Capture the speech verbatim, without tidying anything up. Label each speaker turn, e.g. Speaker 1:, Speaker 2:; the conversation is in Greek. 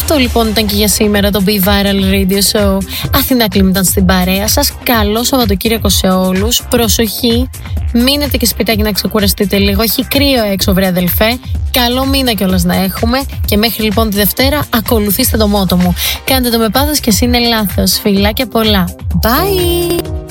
Speaker 1: Αυτό λοιπόν ήταν και για σήμερα το Be Viral Radio Show. Αθηνά Κλίμ ήταν στην παρέα σας. Καλό Σαββατοκύριακο σε όλους. Προσοχή, μείνετε και σπιτάκι να ξεκουραστείτε λίγο. Έχει κρύο έξω, βρε αδελφέ. Καλό μήνα κιόλας να έχουμε. Και μέχρι λοιπόν τη Δευτέρα ακολουθήστε το μότο μου. Κάντε το με πάθος και εσύ είναι λάθος. Φιλάκια πολλά. Bye!